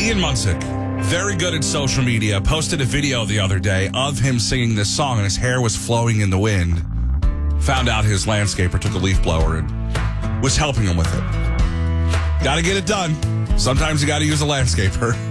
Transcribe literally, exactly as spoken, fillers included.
Ian Munsick, very good at social media, posted a video the other day of him singing this song, and his hair was flowing in the wind. Found out his landscaper took a leaf blower and was helping him with it. Got to get it done. Sometimes you got to use a landscaper.